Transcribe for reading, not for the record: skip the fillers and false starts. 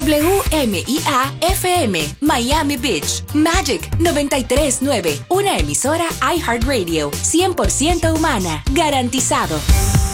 WMIA-FM, Miami Beach, Magic 93.9, una emisora iHeartRadio, 100% humana, garantizado.